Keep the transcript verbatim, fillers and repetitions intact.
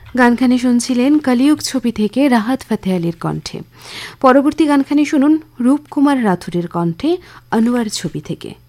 গানখানি শুনছিলেন কলিযুগ ছবি থেকে রাহাত ফাতে আলীর কণ্ঠে। পরবর্তী গানখানি শুনুন রূপকুমার রাথোরের কণ্ঠে আনোয়ার ছবি থেকে।